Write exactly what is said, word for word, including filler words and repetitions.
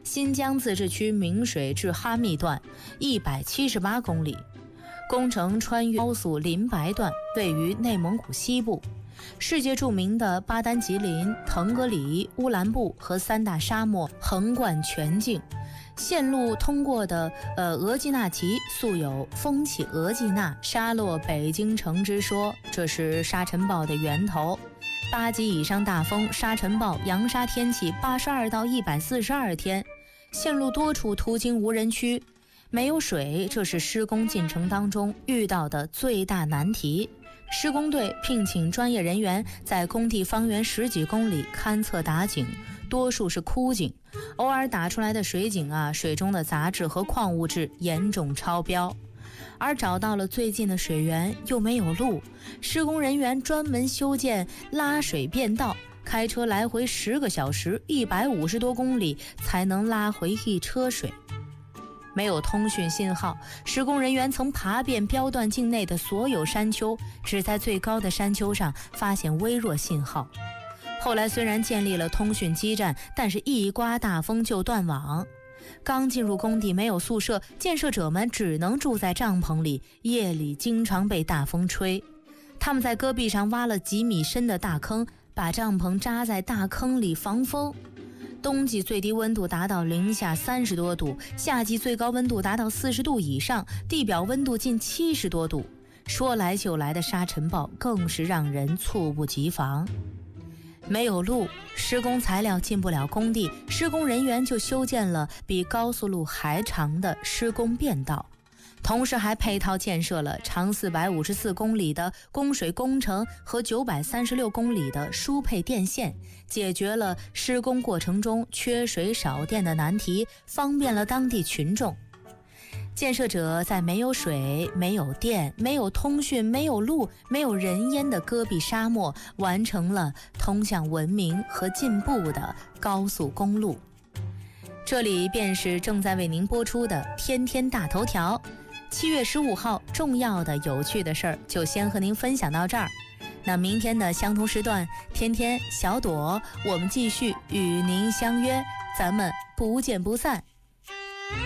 新疆自治区明水至哈密段一百七十八公里，工程穿越高速林白段，位于内蒙古西部。世界著名的巴丹吉林、腾格里、乌兰布和三大沙漠横贯全境。线路通过的呃额济纳旗素有风起额济纳，沙落北京城之说，这是沙尘暴的源头。八级以上大风、沙尘暴、扬沙天气八十二到一百四十二天，线路多处途经无人区，没有水，这是施工进程当中遇到的最大难题。施工队聘请专业人员在工地方圆十几公里勘测打井，多数是枯井，偶尔打出来的水井啊，水中的杂质和矿物质严重超标。而找到了最近的水源又没有路，施工人员专门修建拉水便道，开车来回十个小时，一百五十多公里才能拉回一车水。没有通讯信号，施工人员曾爬遍标段境内的所有山丘，只在最高的山丘上发现微弱信号。后来虽然建立了通讯基站，但是一刮大风就断网。刚进入工地没有宿舍，建设者们只能住在帐篷里，夜里经常被大风吹。他们在戈壁上挖了几米深的大坑，把帐篷扎在大坑里防风。冬季最低温度达到零下三十多度，夏季最高温度达到四十度以上，地表温度近七十多度。说来就来的沙尘暴更是让人猝不及防。没有路，施工材料进不了工地，施工人员就修建了比高速路还长的施工便道，同时还配套建设了长四百五十四公里的供水工程和九百三十六公里的输配电线，解决了施工过程中缺水少电的难题，方便了当地群众。建设者在没有水、没有电、没有通讯、没有路、没有人烟的戈壁沙漠，完成了通向文明和进步的高速公路。这里便是正在为您播出的天天大头条。七月十五号，重要的有趣的事儿就先和您分享到这儿。那明天的相同时段，天天小朵，我们继续与您相约，咱们不见不散。